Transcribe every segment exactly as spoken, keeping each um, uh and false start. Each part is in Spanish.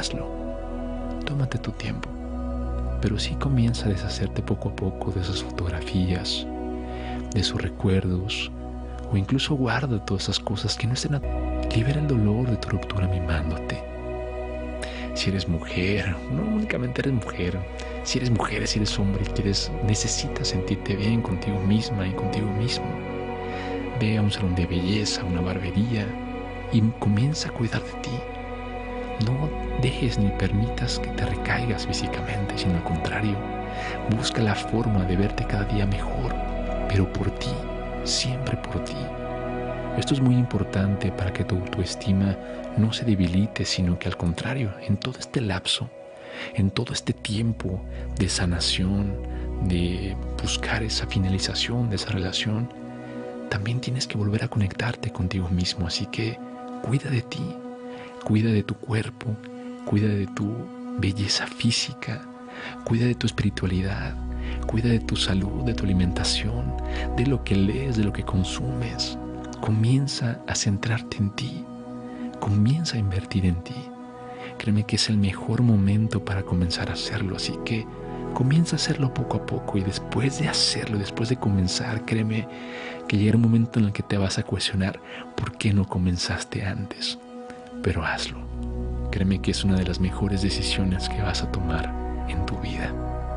hazlo. Tómate tu tiempo. Pero sí comienza a deshacerte poco a poco de esas fotografías, de esos recuerdos, o incluso guarda todas esas cosas que no estén a... Libera el dolor de tu ruptura mimándote. Si eres mujer, no únicamente eres mujer, si eres mujer, si eres hombre y quieres, necesitas sentirte bien contigo misma y contigo mismo, ve a un salón de belleza, a una barbería y comienza a cuidar de ti. No dejes ni permitas que te recaigas físicamente, sino al contrario, busca la forma de verte cada día mejor, pero por ti, siempre por ti. Esto es muy importante para que tu autoestima no se debilite, sino que al contrario, en todo este lapso, en todo este tiempo de sanación, de buscar esa finalización de esa relación, también tienes que volver a conectarte contigo mismo. Así que cuida de ti, cuida de tu cuerpo, cuida de tu belleza física, cuida de tu espiritualidad, cuida de tu salud, de tu alimentación, de lo que lees, de lo que consumes. Comienza a centrarte en ti, comienza a invertir en ti. Créeme que es el mejor momento para comenzar a hacerlo, así que comienza a hacerlo poco a poco y después de hacerlo, después de comenzar, créeme que llegará un momento en el que te vas a cuestionar por qué no comenzaste antes, pero hazlo. Créeme que es una de las mejores decisiones que vas a tomar en tu vida.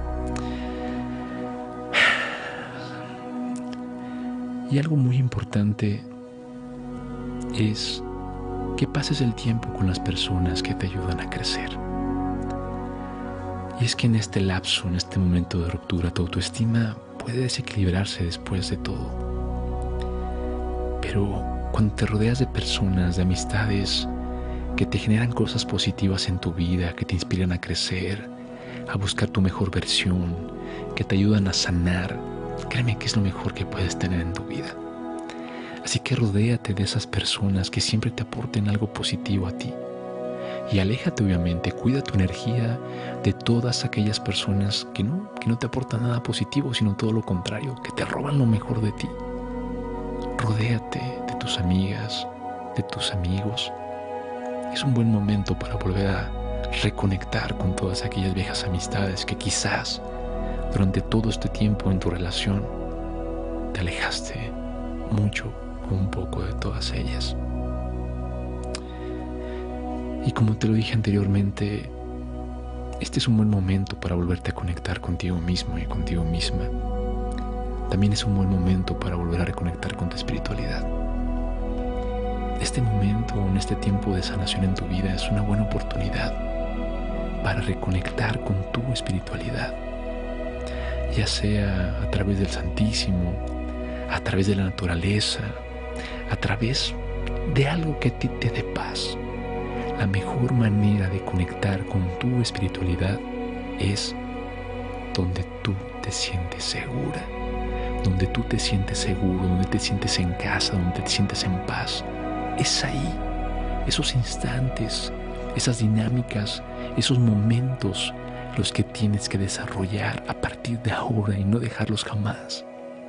Y algo muy importante es que pases el tiempo con las personas que te ayudan a crecer. Y es que en este lapso, en este momento de ruptura, tu autoestima puede desequilibrarse después de todo. Pero cuando te rodeas de personas, de amistades que te generan cosas positivas en tu vida, que te inspiran a crecer, a buscar tu mejor versión, que te ayudan a sanar, créeme que es lo mejor que puedes tener en tu vida. Así que rodéate de esas personas que siempre te aporten algo positivo a ti. Y aléjate, obviamente, cuida tu energía de todas aquellas personas que no, que no te aportan nada positivo, sino todo lo contrario, que te roban lo mejor de ti. Rodéate de tus amigas, de tus amigos. Es un buen momento para volver a reconectar con todas aquellas viejas amistades que quizás durante todo este tiempo en tu relación te alejaste mucho o un poco de todas ellas. Y como te lo dije anteriormente, este es un buen momento para volverte a conectar contigo mismo y contigo misma. También es un buen momento para volver a reconectar con tu espiritualidad. Este momento, en este tiempo de sanación en tu vida, es una buena oportunidad para reconectar con tu espiritualidad, ya sea a través del Santísimo, a través de la naturaleza, a través de algo que a ti te dé paz. La mejor manera de conectar con tu espiritualidad es donde tú te sientes segura, donde tú te sientes seguro, donde te sientes en casa, donde te sientes en paz. Es ahí, esos instantes, esas dinámicas, esos momentos los que tienes que desarrollar a partir de ahora y no dejarlos jamás.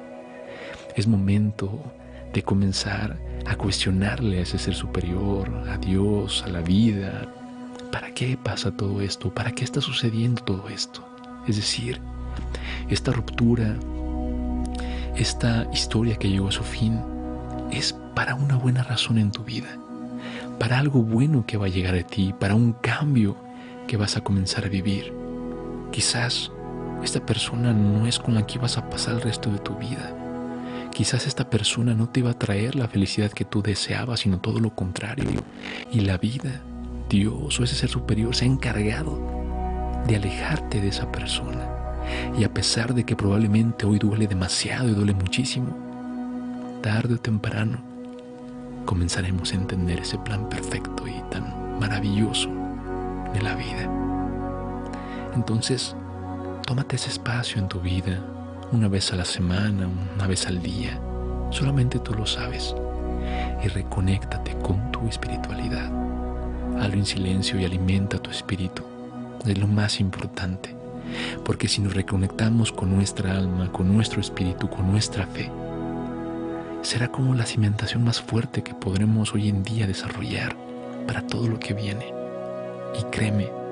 Es momento de comenzar a cuestionarle a ese ser superior, a Dios, a la vida. ¿Para qué pasa todo esto? ¿Para qué está sucediendo todo esto? Es decir, esta ruptura, esta historia que llegó a su fin, es para una buena razón en tu vida, para algo bueno que va a llegar a ti, para un cambio que vas a comenzar a vivir. Quizás esta persona no es con la que vas a pasar el resto de tu vida. Quizás esta persona no te va a traer la felicidad que tú deseabas, sino todo lo contrario. Y la vida, Dios o ese ser superior se ha encargado de alejarte de esa persona. Y a pesar de que probablemente hoy duele demasiado y duele muchísimo, tarde o temprano comenzaremos a entender ese plan perfecto y tan maravilloso de la vida. Entonces, tómate ese espacio en tu vida, una vez a la semana, una vez al día, solamente tú lo sabes, y reconéctate con tu espiritualidad. Hazlo en silencio y alimenta tu espíritu, es lo más importante, porque si nos reconectamos con nuestra alma, con nuestro espíritu, con nuestra fe, será como la cimentación más fuerte que podremos hoy en día desarrollar para todo lo que viene. Y créeme,